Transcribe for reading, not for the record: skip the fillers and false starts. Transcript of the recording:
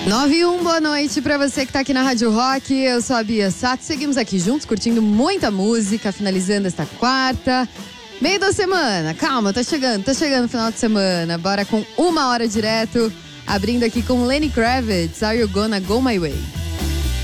9:01, boa noite pra você que tá aqui na Rádio Rock. Eu sou a Bia Sato. Seguimos aqui juntos, curtindo muita música, finalizando esta quarta. Meio da semana, calma, tá chegando o final de semana. Bora com 1 hora direto, abrindo aqui com Lenny Kravitz, Are You Gonna Go My Way?